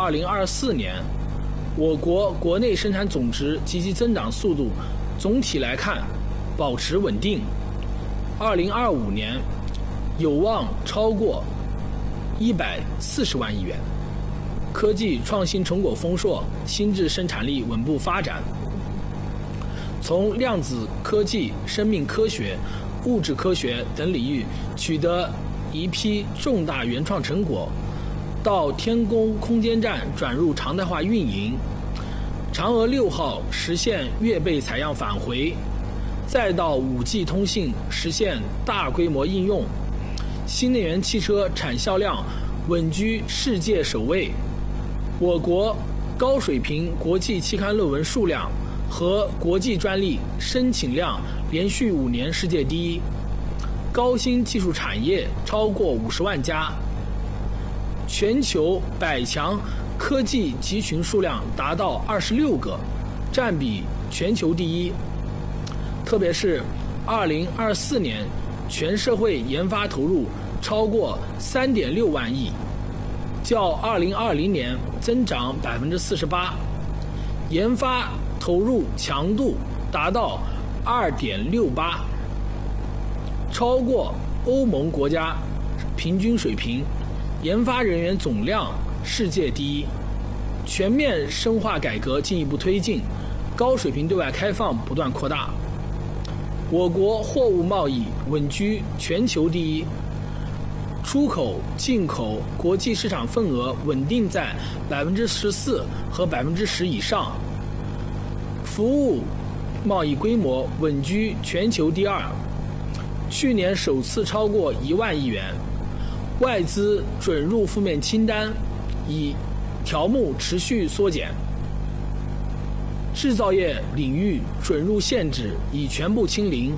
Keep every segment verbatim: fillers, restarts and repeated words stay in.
二零二四年，我国国内生产总值积极增长速度总体来看保持稳定。二零二五年有望超过一百四十万亿元，科技创新成果丰硕，新质生产力稳步发展。从量子科技、生命科学、物质科学等领域取得一批重大原创成果，到天宫空间站转入常态化运营，嫦娥六号实现月背采样返回，再到 五 G 通信实现大规模应用，新能源汽车产销量稳居世界首位，我国高水平国际期刊论文数量和国际专利申请量连续五年世界第一，高新技术产业超过五十万家，全球百强科技集群数量达到二十六个，占比全球第一。特别是二零二四年，全社会研发投入超过 三点六万亿，较二零二零年增长 百分之四十八， 研发投入强度达到 二点六八， 超过欧盟国家平均水平，研发人员总量世界第一，全面深化改革进一步推进，高水平对外开放不断扩大。我国货物贸易稳居全球第一，出口、进口、国际市场份额稳定在 百分之十四 和 百分之十 以上，服务贸易规模稳居全球第二，去年首次超过一万亿元，外资准入负面清单已条目持续缩减，制造业领域准入限制已全部清零。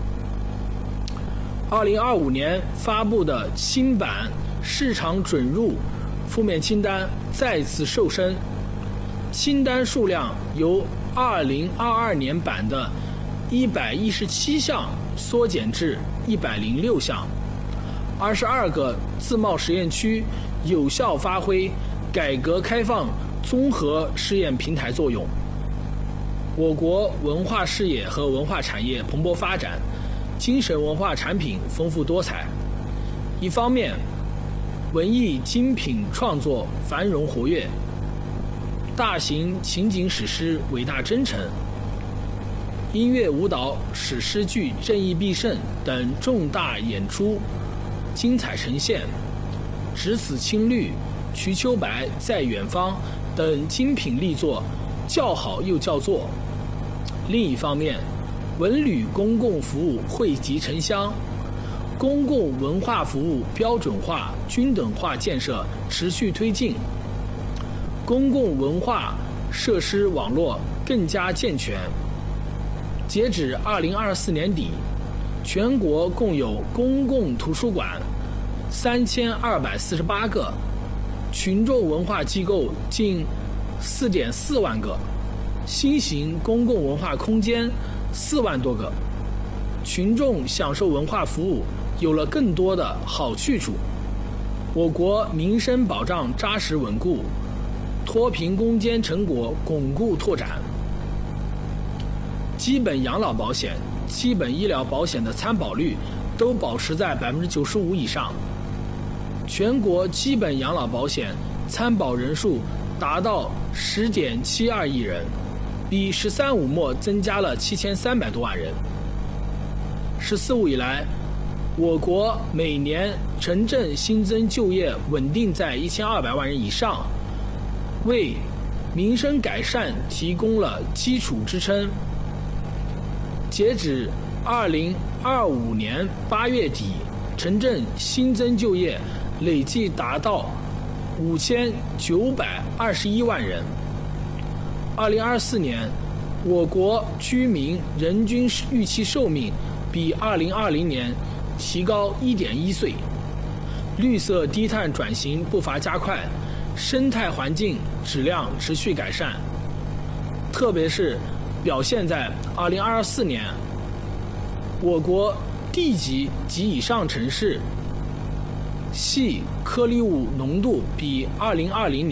二零二五年发布的新版市场准入负面清单再次瘦身，清单数量由二零二二年版的一百一十七项缩减至一百零六项，二十二个自贸实验区有效发挥改革开放综合试验平台作用。我国文化事业和文化产业蓬勃发展，精神文化产品丰富多彩。一方面，文艺精品创作繁荣活跃，大型情景史诗伟大真诚，音乐舞蹈史诗剧正义必胜等重大演出精彩呈现，只此青绿、瞿秋白在远方等精品力作叫好又叫座。另一方面，文旅公共服务惠及城乡，公共文化服务标准化、均等化建设持续推进，公共文化设施网络更加健全。截止二零二四年底，全国共有公共图书馆三千二百四十八个，群众文化机构近四点四万个，新型公共文化空间四万多个，群众享受文化服务有了更多的好去处。我国民生保障扎实稳固，脱贫攻坚成果巩固拓展。基本养老保险、基本医疗保险的参保率都保持在 百分之九十五 以上，全国基本养老保险参保人数达到 十点七二亿人，比“十三五”末增加了七千三百多万人。十四五以来，我国每年城镇新增就业稳定在一千二百万人以上，为民生改善提供了基础支撑。截止二零二五年八月底，城镇新增就业累计达到五千九百二十一万人。二零二四年，我国居民人均预期寿命比二零二零年提高 一点一 岁，绿色低碳转型步伐加快，生态环境质量持续改善。特别是表现在二零二四年，我国地级及以上城市细颗粒物浓度比二零二零年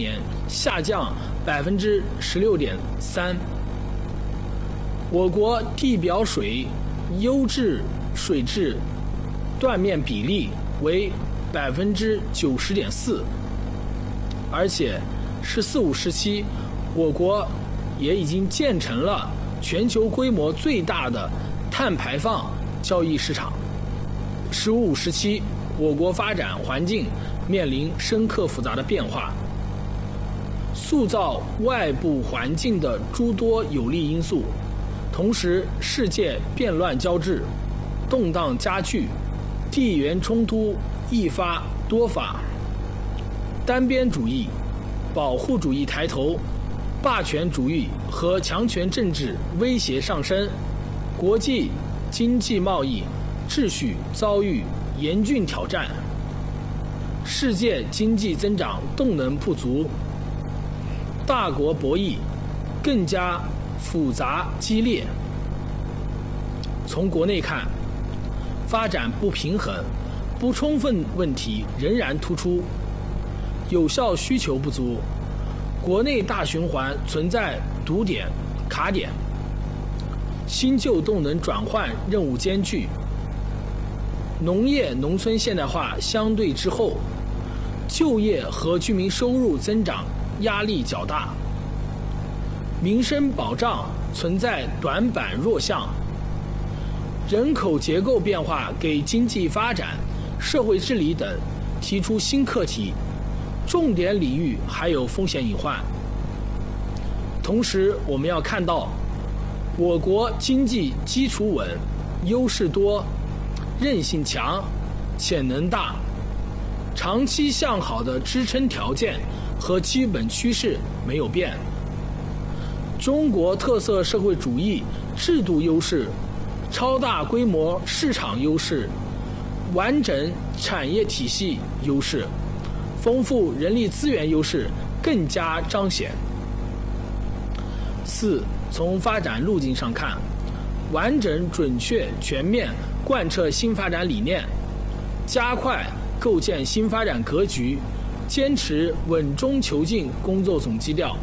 下降百分之十六点三。我国地表水优质水质断面比例为百分之九十点四，而且“十四五”时期，我国也已经建成了全球规模最大的碳排放交易市场。“十五五”时期，我国发展环境面临深刻复杂的变化，塑造外部环境的诸多有利因素，同时世界变乱交织，动荡加剧，地缘冲突一发多发，单边主义、保护主义抬头，霸权主义和强权政治威胁上升，国际经济贸易秩序遭遇严峻挑战，世界经济增长动能不足，大国博弈更加复杂激烈。从国内看，发展不平衡、不充分问题仍然突出，有效需求不足，国内大循环存在堵点、卡点，新旧动能转换任务艰巨，农业农村现代化相对滞后，就业和居民收入增长压力较大，民生保障存在短板弱项，人口结构变化给经济发展、社会治理等提出新课题，重点领域还有风险隐患。同时，我们要看到，我国经济基础稳、优势多、韧性强、潜能大，长期向好的支撑条件和基本趋势没有变。中国特色社会主义制度优势、超大规模市场优势、完整产业体系优势、丰富人力资源优势更加彰显。四、从发展路径上看，完整、准确、全面贯彻新发展理念，加快构建新发展格局，坚持稳中求进工作总基调。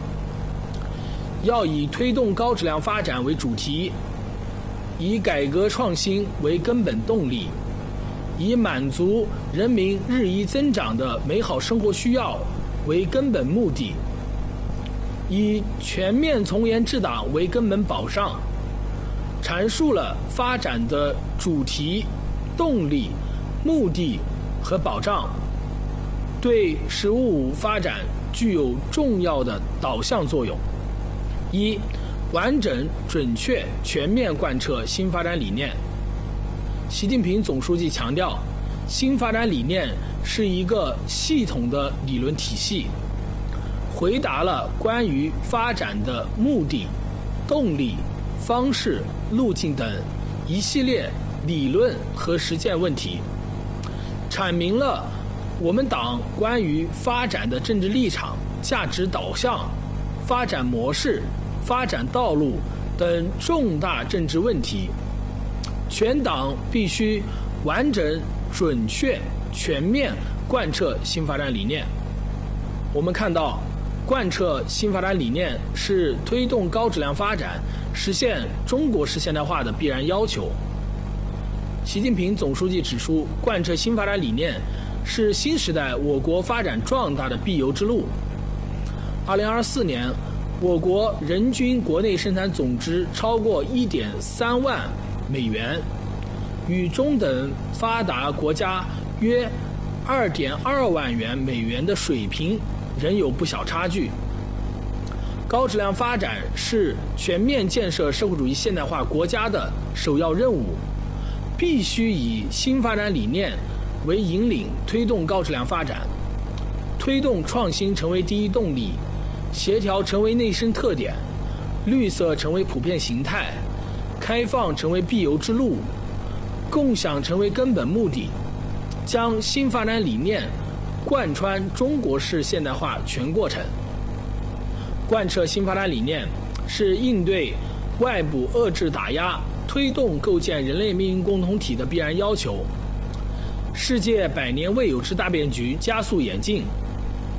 要以推动高质量发展为主题，以改革创新为根本动力，以满足人民日益增长的美好生活需要为根本目的，以全面从严治党为根本保障，阐述了发展的主题、动力、目的和保障，对“十五五”发展具有重要的导向作用。一、完整、准确、全面贯彻新发展理念。习近平总书记强调，新发展理念是一个系统的理论体系，回答了关于发展的目的、动力、方式、路径等一系列理论和实践问题，阐明了我们党关于发展的政治立场、价值导向、发展模式、发展道路等重大政治问题。全党必须完整、准确、全面贯彻新发展理念。我们看到，贯彻新发展理念是推动高质量发展、实现中国式现代化的必然要求。习近平总书记指出，贯彻新发展理念是新时代我国发展壮大的必由之路。二零二四年，我国人均国内生产总值超过 一点三万美元，与中等发达国家约 二点二万元美元的水平仍有不小差距。高质量发展是全面建设社会主义现代化国家的首要任务，必须以新发展理念为引领，推动高质量发展，推动创新成为第一动力，协调成为内生特点，绿色成为普遍形态，开放成为必由之路，共享成为根本目的，将新发展理念贯穿中国式现代化全过程。贯彻新发展理念是应对外部遏制打压、推动构建人类命运共同体的必然要求。世界百年未有之大变局加速演进，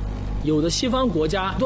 有的西方国家